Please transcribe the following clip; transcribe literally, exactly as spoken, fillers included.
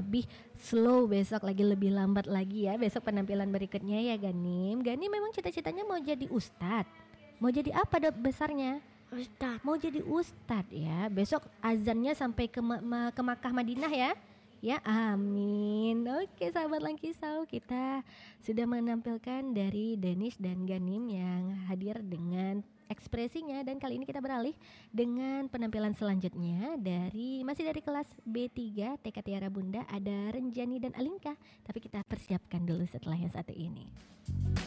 lebih slow, besok lagi lebih lambat lagi ya. Besok penampilan berikutnya ya Ganim. Ganim memang cita-citanya mau jadi ustadz. Mau jadi apa dok besarnya? Ustadz. Mau jadi ustadz ya. Besok azannya sampai ke, ma- ke Makkah Madinah ya. Ya amin. Oke sahabat Langkisau, kita sudah menampilkan dari Denis dan Ganim yang hadir dengan ekspresinya. Dan kali ini kita beralih dengan penampilan selanjutnya dari masih dari kelas B tiga T K Tiara Bunda. Ada Renjani dan Alinka. Tapi kita persiapkan dulu setelah yang satu ini.